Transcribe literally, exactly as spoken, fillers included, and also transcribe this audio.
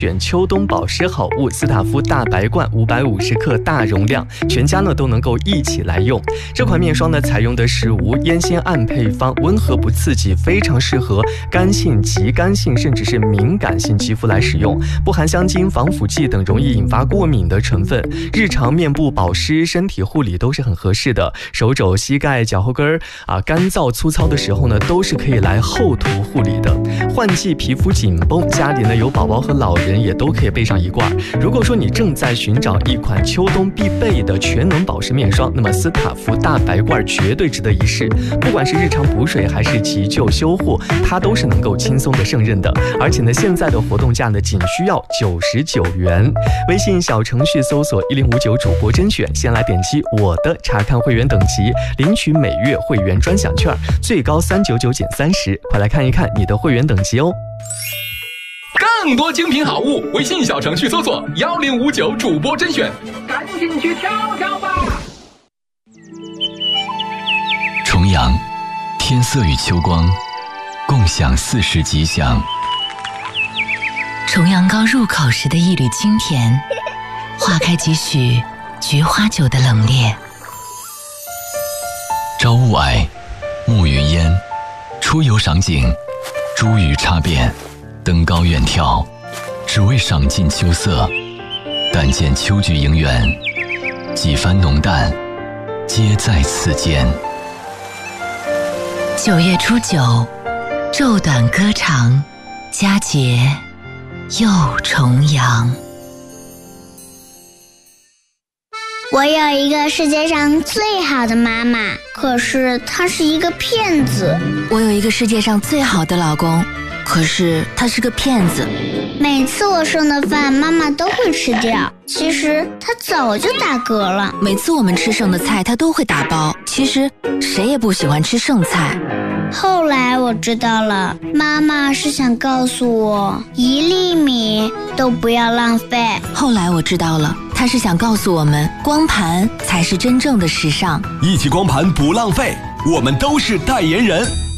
选秋冬保湿好物斯塔夫大白罐五百五十克大容量，全家呢都能够一起来用。这款面霜呢采用的是无烟酰胺配方，温和不刺激，非常适合干性、极干性甚至是敏感性肌肤来使用，不含香精、防腐剂等容易引发过敏的成分，日常面部保湿、身体护理都是很合适的。手肘、膝盖、脚后跟啊干燥粗糙的时候呢，都是可以来厚涂护理的。换季皮肤紧绷，家里呢有宝宝和老人也都可以备上一罐。如果说你正在寻找一款秋冬必备的全能保湿面霜，那么斯塔夫大白罐绝对值得一试。不管是日常补水还是急救修护，它都是能够轻松的胜任的。而且呢，现在的活动价呢仅需要九十九元。微信小程序搜索一零五九主播甄选，先来点击我的查看会员等级，领取每月会员专享券，最高三九九减三十。快来看一看你的会员等级哦。 更多精品好物，微信小程序搜索一零五九主播甄选，赶紧去挑挑吧。 重阳，天色与秋光，共享四时吉祥。 重阳糕入口时的一缕清甜，化开几许菊花酒的冷冽。 朝雾霭，暮云烟，出游赏景，茱萸插遍，登高远眺，只为赏尽秋色。但见秋菊迎远，几番浓淡，皆在此间。 九月初九，昼短歌长，佳节又重阳。 我有一个世界上最好的妈妈，可是她是一个骗子。 我有一个世界上最好的老公，可是他是个骗子。 每次我剩的饭，妈妈都会吃掉，其实他早就打嗝了。 每次我们吃剩的菜，他都会打包，其实谁也不喜欢吃剩菜。 后来我知道了，妈妈是想告诉我，一粒米都不要浪费。 后来我知道了，她是想告诉我们，光盘才是真正的时尚。 一起光盘不浪费，我们都是代言人。